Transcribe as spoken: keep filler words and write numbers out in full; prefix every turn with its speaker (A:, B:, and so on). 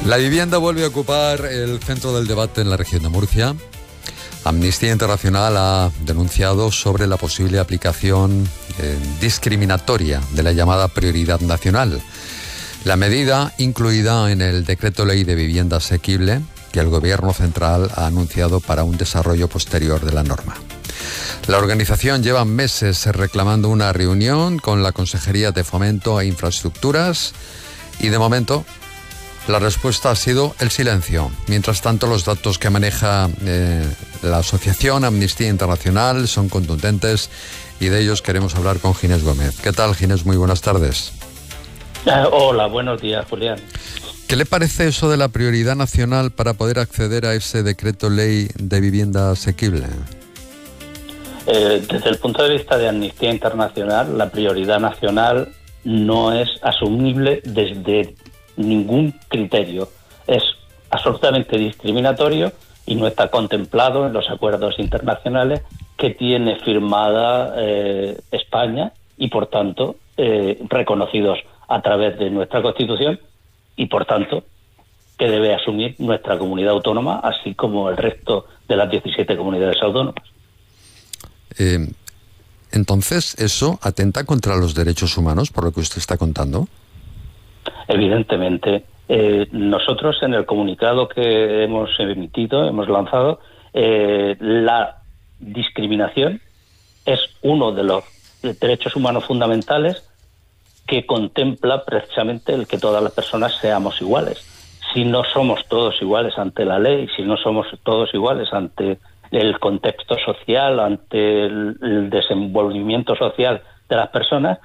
A: La vivienda vuelve a ocupar el centro del debate en la región de Murcia. Amnistía Internacional ha denunciado sobre la posible aplicación eh, discriminatoria de la llamada prioridad nacional. La medida incluida en el Decreto Ley de Vivienda Asequible que el Gobierno central ha anunciado para un desarrollo posterior de la norma. La organización lleva meses reclamando una reunión con la Consejería de Fomento e Infraestructuras y de momento la respuesta ha sido el silencio. Mientras tanto, los datos que maneja eh, la asociación Amnistía Internacional son contundentes y de ellos queremos hablar con Ginés Gómez. ¿Qué tal, Ginés? Muy buenas tardes.
B: Hola, buenos días, Julián.
A: ¿Qué le parece eso de la prioridad nacional para poder acceder a ese decreto ley de vivienda asequible?
B: Eh, desde el punto de vista de Amnistía Internacional, la prioridad nacional no es asumible desde ningún criterio. Es absolutamente discriminatorio y no está contemplado en los acuerdos internacionales que tiene firmada eh, España y, por tanto, eh, reconocidos a través de nuestra Constitución y, por tanto, que debe asumir nuestra comunidad autónoma, así como el resto de las diecisiete comunidades autónomas.
A: Eh, entonces, ¿eso atenta contra los derechos humanos, por lo que usted está contando?
B: Evidentemente. Eh, nosotros, en el comunicado que hemos emitido, hemos lanzado, eh, la discriminación es uno de los derechos humanos fundamentales que contempla precisamente el que todas las personas seamos iguales. Si no somos todos iguales ante la ley, si no somos todos iguales ante el contexto social, ante el, el desenvolvimiento social de las personas,